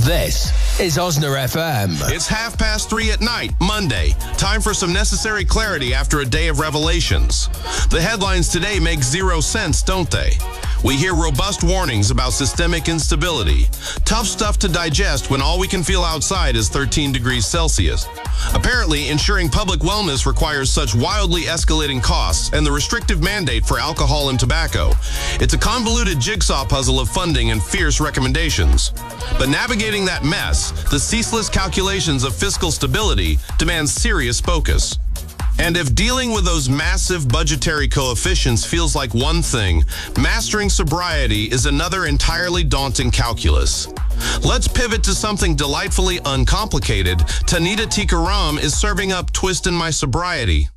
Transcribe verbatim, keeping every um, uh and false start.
This is Osner F M. It's half past three at night, Monday. Time for some necessary clarity after a day of revelations. The headlines today make zero sense, don't they? We hear robust warnings about systemic instability. Tough stuff to digest when all we can feel outside is thirteen degrees Celsius. Apparently, ensuring public wellness requires such wildly escalating costs and the restrictive mandate for alcohol and tobacco. It's a convoluted jigsaw puzzle of funding and fierce recommendations. But navigating that mess, the ceaseless calculations of fiscal stability, demands serious focus. And if dealing with those massive budgetary coefficients feels like one thing, mastering sobriety is another entirely daunting calculus. Let's pivot to something delightfully uncomplicated. Tanita Tikaram is serving up Twist in My Sobriety.